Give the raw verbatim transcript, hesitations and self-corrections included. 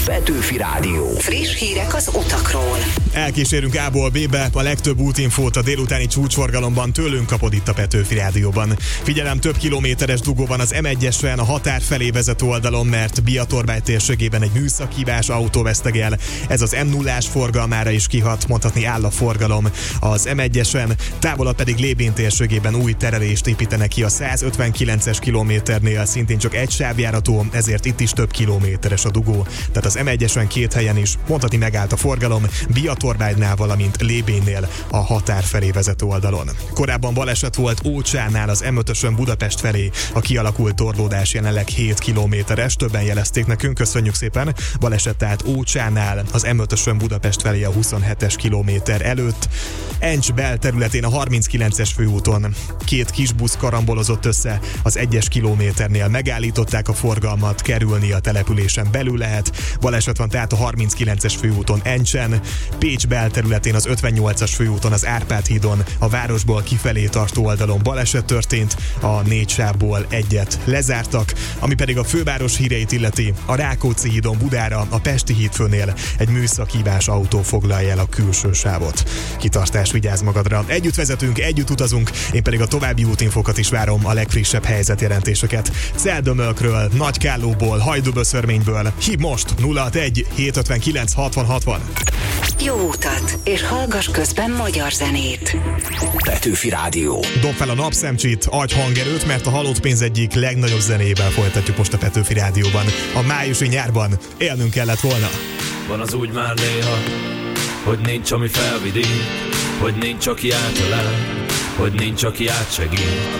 Petőfi Rádió. Friss hírek az utakról. Elkísérünk A-ból B-be, a legtöbb útinfót a délutáni csúcsforgalomban tőlünk kapod itt a Petőfi Rádióban. Figyelem, több kilométeres dugó van az M egyesen a határ felé vezető oldalon, mert Biatorbály térségében egy műszakhibás autó vesztegel. Ez az M nullás forgalmára is kihat, mondhatni áll a forgalom. Az M egyesen távolabb pedig Lébén térségében új terelést építenek ki a százötvenkilences kilométernél, szintén csak egy sávjárató, ezért itt is több kilométeres a dugó. Tehát az M egyesen két helyen is mondhatni megállt a forgalom, Biatorbálynál, valamint Lébénnél a határ felé vezető oldalon. Korábban baleset volt Ócsánál az M ötösön Budapest felé, a kialakult torlódás jelenleg hét kilométeres, többen jelezték nekünk, köszönjük szépen. Baleset tehát Ócsánál az M ötösön Budapest felé a huszonhetes kilométer előtt. Encs belterületén a harminckilences főúton két kis busz karambolozott össze, az egyes kilométernél megállították a forgalmat, kerülni a településen belül lehet. Baleset van tehát a harminckilences főúton Encsen, Pécs belterületén az ötvennyolcas főúton az Árpád hídon a városból kifelé tartó oldalon baleset történt, a négy sávból egyet lezártak, ami pedig a főváros híreit illeti, a Rákóczi hídon Budára, a Pesti hídfőnél egy műszakhibás autó foglalja el a külső sávot. Kitartás, vigyázz magadra! Együtt vezetünk, együtt utazunk, én pedig a további útinfókat is várom, a legfrissebb helyzetjelentéseket. Celdömölkről, Nagykállóból, Hajdúböszörményből. Hív most nulla hatvanegy hétszázötvenkilenc hatvan hatvan. Jó utat, és hallgass közben magyar zenét. Petőfi Rádió. Dob fel a napszemcsit, adj hangerőt, mert a halott pénz egyik legnagyobb zenével folytatjuk most a Petőfi Rádióban. A májusi nyárban élnünk kellett volna. Van az úgy már néha, hogy nincs, ami felvidít, hogy nincs, aki átölel, hogy nincs, aki átsegít.